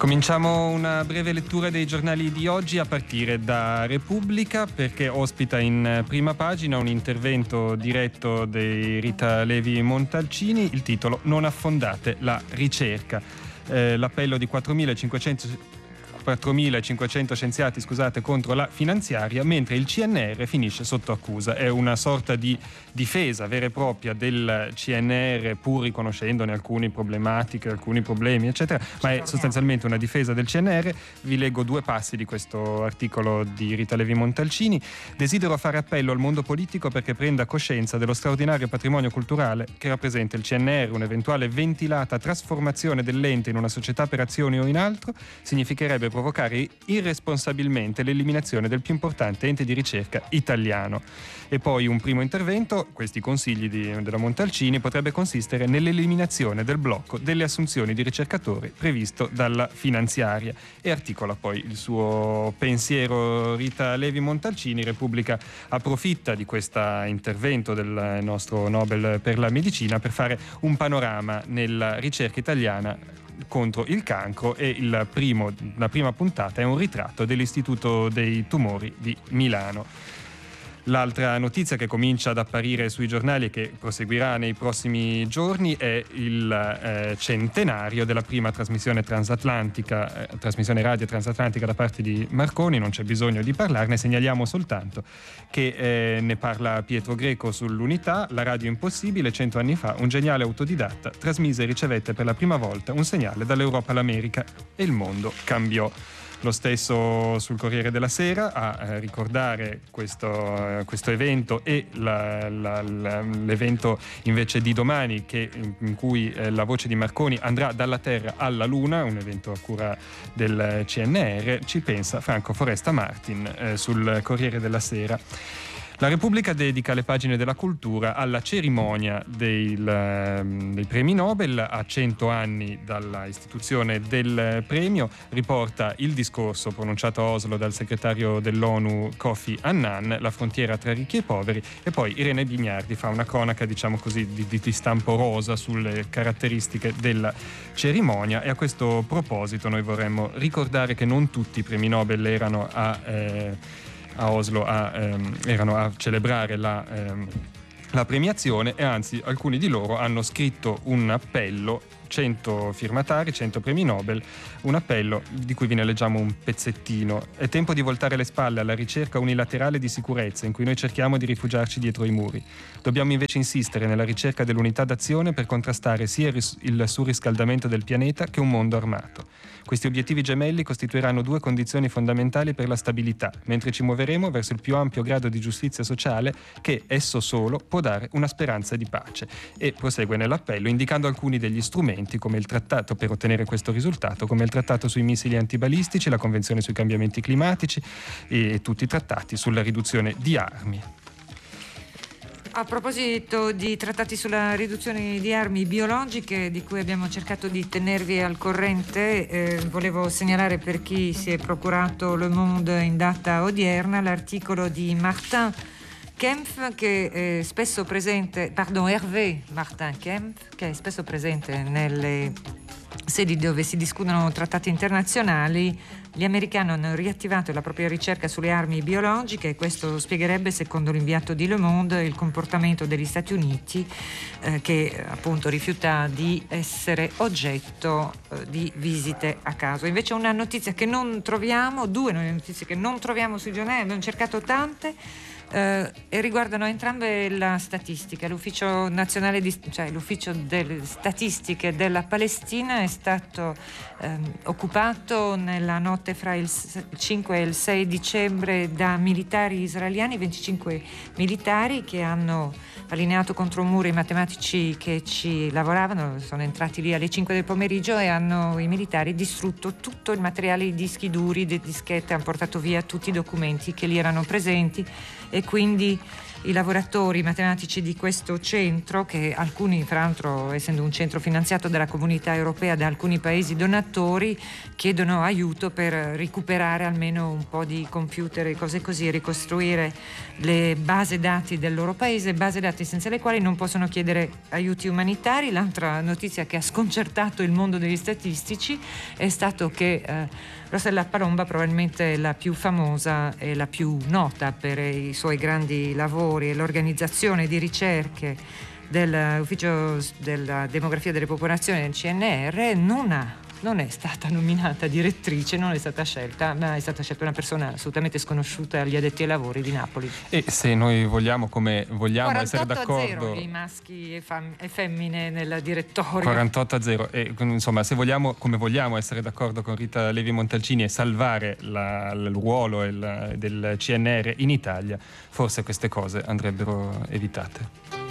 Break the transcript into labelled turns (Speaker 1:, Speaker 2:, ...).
Speaker 1: Cominciamo una breve lettura dei giornali di oggi a partire da Repubblica, perché ospita in prima pagina un intervento diretto di Rita Levi Montalcini, il titolo "Non affondate la ricerca". L'appello di 4.500 scienziati contro la finanziaria, mentre il CNR finisce sotto accusa. È una sorta di difesa vera e propria del CNR, pur riconoscendone alcune problematiche, alcuni problemi eccetera, ma è sostanzialmente una difesa del CNR. Vi leggo due passi di questo articolo di Rita Levi Montalcini. Desidero fare appello al mondo politico perché prenda coscienza dello straordinario patrimonio culturale che rappresenta il CNR. Un'eventuale ventilata trasformazione dell'ente in una società per azioni o in altro significherebbe provocare irresponsabilmente l'eliminazione del più importante ente di ricerca italiano. E poi un primo intervento: questi consigli della Montalcini potrebbe consistere nell'eliminazione del blocco delle assunzioni di ricercatori previsto dalla finanziaria, e articola poi il suo pensiero Rita Levi Montalcini. Repubblica approfitta di questo intervento del nostro Nobel per la medicina per fare un panorama nella ricerca italiana contro il cancro, e la prima puntata è un ritratto dell'Istituto dei Tumori di Milano. L'altra notizia che comincia ad apparire sui giornali e che proseguirà nei prossimi giorni è il centenario della prima trasmissione transatlantica, trasmissione radio transatlantica da parte di Marconi. Non c'è bisogno di parlarne, segnaliamo soltanto che ne parla Pietro Greco sull'Unità. La radio impossibile: 100 anni fa un geniale autodidatta trasmise e ricevette per la prima volta un segnale dall'Europa all'America e il mondo cambiò. Lo stesso sul Corriere della Sera a ricordare questo evento e l'evento invece di domani, in cui la voce di Marconi andrà dalla Terra alla Luna, un evento a cura del CNR. Ci pensa Franco Foresta Martin sul Corriere della Sera. La Repubblica dedica le pagine della cultura alla cerimonia dei premi Nobel. A 100 anni dalla istituzione del premio, riporta il discorso pronunciato a Oslo dal segretario dell'ONU Kofi Annan, la frontiera tra ricchi e poveri, e poi Irene Bignardi fa una cronaca, diciamo così, di stampo rosa sulle caratteristiche della cerimonia. E a questo proposito noi vorremmo ricordare che non tutti i premi Nobel erano a Oslo erano a celebrare la premiazione, e anzi alcuni di loro hanno scritto un appello, 100 firmatari, 100 premi Nobel, un appello di cui vi ne leggiamo un pezzettino. È tempo di voltare le spalle alla ricerca unilaterale di sicurezza in cui noi cerchiamo di rifugiarci dietro i muri. Dobbiamo invece insistere nella ricerca dell'unità d'azione per contrastare sia il surriscaldamento del pianeta che un mondo armato. Questi obiettivi gemelli costituiranno due condizioni fondamentali per la stabilità, mentre ci muoveremo verso il più ampio grado di giustizia sociale che esso solo può dare una speranza di pace. E prosegue nell'appello indicando alcuni degli strumenti come il trattato per ottenere questo risultato, come il trattato sui missili antibalistici, la convenzione sui cambiamenti climatici e tutti i trattati sulla riduzione di armi.
Speaker 2: A proposito di trattati sulla riduzione di armi biologiche, di cui abbiamo cercato di tenervi al corrente, volevo segnalare, per chi si è procurato Le Monde in data odierna, l'articolo di Martin Kempf, che è spesso presente, Hervé Martin Kempf, che è spesso presente nelle sedi dove si discutono trattati internazionali. Gli americani hanno riattivato la propria ricerca sulle armi biologiche, e questo spiegherebbe, secondo l'inviato di Le Monde, il comportamento degli Stati Uniti, che appunto rifiuta di essere oggetto di visite a caso. Invece una notizia che non troviamo, due notizie che non troviamo sui giornali, abbiamo cercato tante, e riguardano entrambe la statistica. L'Ufficio nazionale l'Ufficio delle statistiche della Palestina è stato occupato nella notte fra il 5 e il 6 dicembre da militari israeliani, 25 militari che hanno allineato contro un muro i matematici che ci lavoravano. Sono entrati lì alle 5 del pomeriggio e i militari distrutto tutto il materiale, i dischi duri, le dischette, hanno portato via tutti i documenti che lì erano presenti, e quindi i lavoratori matematici di questo centro, che alcuni, fra l'altro essendo un centro finanziato dalla Comunità Europea da alcuni paesi donatori, chiedono aiuto per recuperare almeno un po' di computer e cose così, ricostruire le basi dati del loro paese, basi dati senza le quali non possono chiedere aiuti umanitari. L'altra notizia che ha sconcertato il mondo degli statistici è stato che Rossella Palomba, probabilmente la più famosa e la più nota per i suoi grandi lavori e l'organizzazione di ricerche dell'Ufficio della Demografia delle Popolazioni del CNR, non è stata nominata direttrice, non è stata scelta, ma è stata scelta una persona assolutamente sconosciuta agli addetti ai lavori di Napoli.
Speaker 1: E se noi vogliamo, come vogliamo essere d'accordo,
Speaker 2: 48-0 i maschi e femmine nel direttorio.
Speaker 1: 48-0, e insomma, se vogliamo, come vogliamo essere d'accordo con Rita Levi Montalcini e salvare il ruolo del CNR in Italia, forse queste cose andrebbero evitate.